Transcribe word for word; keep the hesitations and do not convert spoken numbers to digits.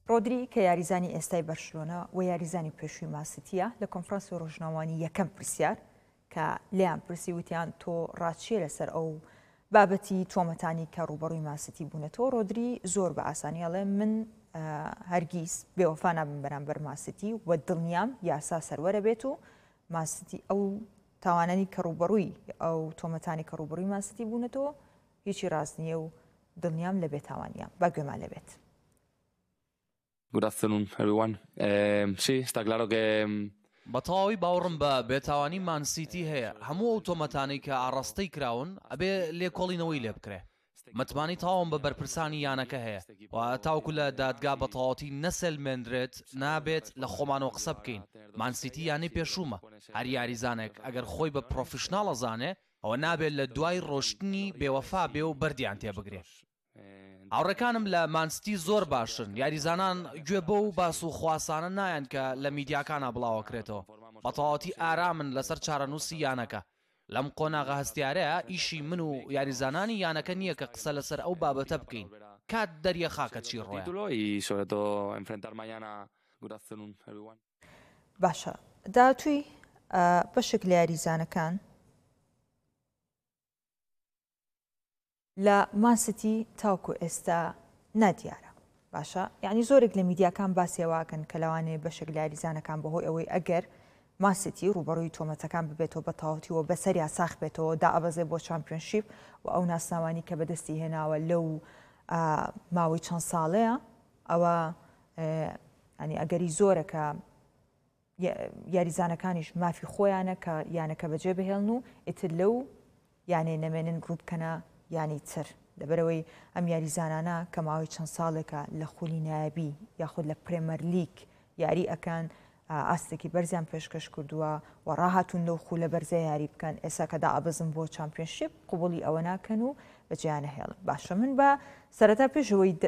رۆدری کە یاریزانی ئێستای بەرشلۆنە و یاریزانی پێشووی ماسیتیە لە کۆنفرانسی ڕۆژناوانی یەکەم پرسیار کە لیان پرسی وتیان تۆ ڕاچیە لەسەر ئەو بابەتی تۆمەتانی کە ڕوبەڕووی ماسیتی بوونەتەوە. ڕۆدری زۆر بە ئاسانیاڵێ من هەرگیز بێوەفا نابم بەرامبەر ماسیتی و دڵنیام یاسا سەروەرە بێت و ماسیتی ئەو تاوانانی کە ڕوبەڕووی ئەو تۆمەتانی کە ڕوبەڕووی ماسیتی بوونەتەوە هیچی ڕاست نییە و دڵنیام لە بێتاوانیان با گوێمان لەبێت. Good afternoon, everyone. Um, sí, está claro que بەتەواوی باوەڕم بە بێتاوانی مانسیتی هەیە. هەموو ئەو تۆمەتانەی کە ئاڕاستەی کراون ئەبێ لێکۆڵینەوەی لێ بکرێ. متمانی تاوام بە بەرپرسانی یانەکە هەیە و تاوکو لە دادگا بەتەواوەتی نەسەلمێنرێت نابێت لە خۆمانەوە قسە بکەین. مانسیتی یانی پێشوومە. هەر یاریزانێک ئەگەر خۆی بە پرۆفشناڵ ئەزانێ ئەوە نابێت لە دوای ڕۆشتنی بێوەفا بێ و بەردیان تێبگرێت. ئاوڕەکانم لە مانسیتی زۆر باشن. یاریزانان گوێ بە و باس و خواسانە نایەن کە لە میدیاکانە بڵاوەکرێتەوە. بەتەواوەتی ئارامن لەسەر چارەنووسی یانەکە. لەم قۆناغە هەستیارەیە ئیشی من و یاریزانانی یانەکە نییە کە قسە لەسەر ئەو بابەتە بکەین. کات دەریە خاکە چی ڕۆیە. باشە داهاتووی بەشێک لە یاریزانەکان لە ماسیتی تاوکو ئێستا نادیارە. باشە یعنی زۆرێک لە میدیاکان باسیێواکەن کە لەوانەیە بەشێک لە یاریزانەکان بەهۆی ئەوەی ئەگەر ماسیتی ڕوبەڕووی تۆمەتەکان ببێتەوە بە تەواوەتیەوە بەسەریا ساخ بێتەوە دا ئەبەزێ بۆ چامپیۆنشیپ و ئەو ناسناوانی کە بەدەستی هێناوە لەو ماوەی چەند ساڵەیە ئەوە ئەنی ئەگەری زۆرەکە یاریزانەکانیش مافی خۆیانە کە یانەکە بەجێ بهێڵن و ئیتر لەو یانێ نەمێنن گروپکەنە یانی تر لەبەرەوەی ئەم یاریزانانە کە ماوەی چەند ساڵێکە لە خولی نایبی یاخود لە پرێمەر لیگ یاری ئەکەن ئاستێکی بەرزیان پێشکەش کردووە و ڕاهاتون لەو خو لە بەرزە یاری بکەن ئێستا کە دا ئەبەزم بۆ چامپیۆنشیپ قوبوڵی ئەوە ناکەن و بەجیانە هێڵن. باشە من بە سەرەتا پێشەوەی